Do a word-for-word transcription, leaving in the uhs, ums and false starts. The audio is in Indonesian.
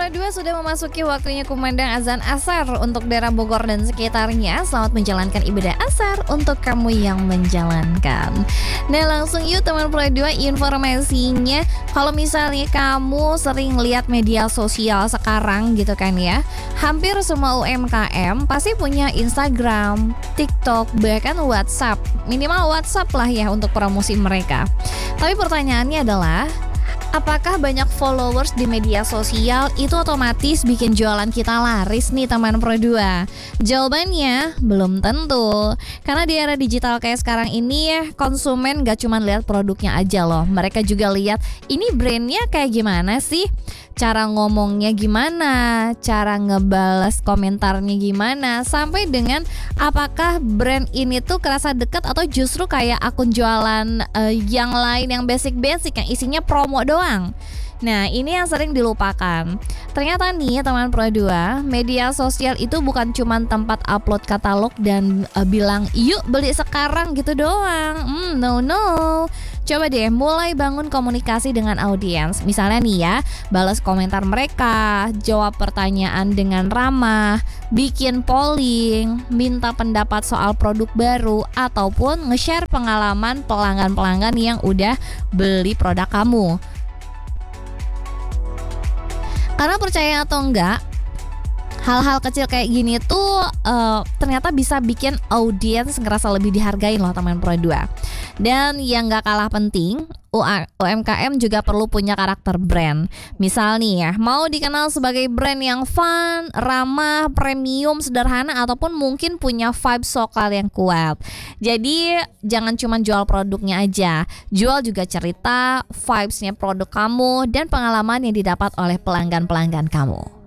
Pro dua sudah memasuki waktunya kumandang azan asar untuk daerah Bogor dan sekitarnya. Selamat menjalankan ibadah asar untuk kamu yang menjalankan. Nah, langsung yuk teman Pro dua informasinya. Kalau misalnya kamu sering lihat media sosial sekarang gitu kan ya, hampir semua U M K M pasti punya Instagram, TikTok, bahkan WhatsApp. Minimal WhatsApp lah ya untuk promosi mereka. Tapi pertanyaannya adalah, apakah banyak followers di media sosial itu otomatis bikin jualan kita laris nih teman Pro dua? Jawabannya belum tentu. Karena di era digital kayak sekarang ini ya, konsumen gak cuma lihat produknya aja loh. Mereka juga lihat ini brandnya kayak gimana sih, cara ngomongnya gimana, cara ngebales komentarnya gimana, sampai dengan apakah brand ini tuh kerasa dekat atau justru kayak akun jualan uh, yang lain yang basic-basic yang isinya promo doang. Nah, ini yang sering dilupakan. Ternyata nih teman Pro dua, media sosial itu bukan cuma tempat upload katalog dan uh, bilang yuk beli sekarang gitu doang. Hmm, no no. Coba deh mulai bangun komunikasi dengan audiens. Misalnya nih ya, balas komentar mereka, jawab pertanyaan dengan ramah, bikin polling, minta pendapat soal produk baru, ataupun nge-share pengalaman pelanggan-pelanggan yang udah beli produk kamu. Karena percaya atau enggak, hal-hal kecil kayak gini tuh uh, ternyata bisa bikin audiens ngerasa lebih dihargain loh teman Pro dua. Dan yang gak kalah penting, U M K M juga perlu punya karakter brand. Misal nih ya, mau dikenal sebagai brand yang fun, ramah, premium, sederhana, ataupun mungkin punya vibes lokal yang kuat. Jadi jangan cuma jual produknya aja, jual juga cerita, vibesnya produk kamu, dan pengalaman yang didapat oleh pelanggan-pelanggan kamu.